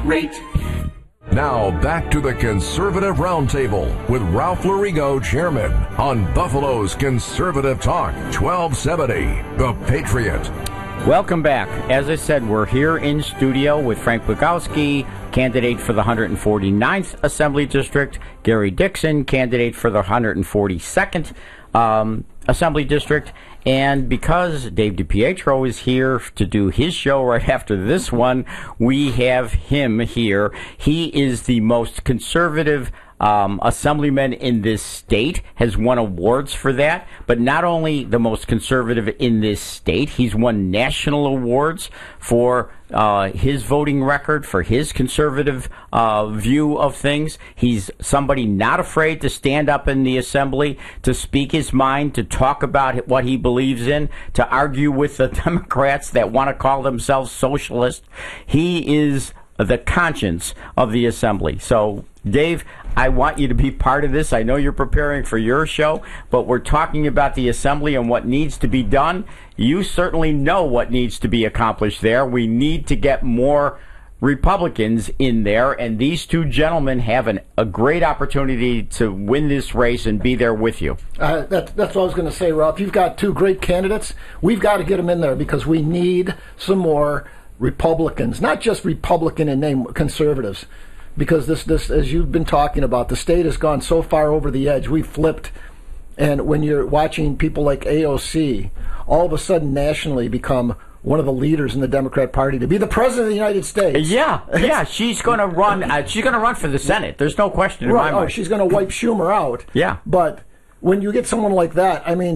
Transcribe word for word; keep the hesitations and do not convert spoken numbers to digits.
rate. Now back to the Conservative Roundtable with Ralph Larigo, Chairman, on Buffalo's Conservative Talk, twelve seventy, The Patriot. Welcome back. As I said, we're here in studio with Frank Bogowski, candidate for the one hundred forty-ninth Assembly District, Gary Dixon, candidate for the one hundred forty-second um, Assembly District, and because Dave DiPietro is here to do his show right after this one, we have him here. He is the most conservative Um, assemblyman in this state, has won awards for that, but not only the most conservative in this state, he's won national awards for uh, his voting record, for his conservative uh, view of things. He's somebody not afraid to stand up in the assembly, to speak his mind, to talk about what he believes in, to argue with the Democrats that want to call themselves socialist. He is the conscience of the assembly. So, Dave, I want you to be part of this. I know you're preparing for your show, but we're talking about the assembly and what needs to be done. You certainly know what needs to be accomplished there. We need to get more Republicans in there, and these two gentlemen have an, a great opportunity to win this race and be there with you. Uh, that, that's what I was going to say, Ralph. You've got two great candidates. We've got to get them in there because we need some more Republicans, not just Republican in name, conservatives. Because this, this, as you've been talking about, the state has gone so far over the edge. We've flipped. And when you're watching people like A O C all of a sudden nationally become one of the leaders in the Democrat Party to be the president of the United States. Yeah, yeah, she's going to run. Uh, she's going to run for the Senate. There's no question in right, my mind. Oh, she's going to wipe Schumer out. Yeah. But when you get someone like that, I mean,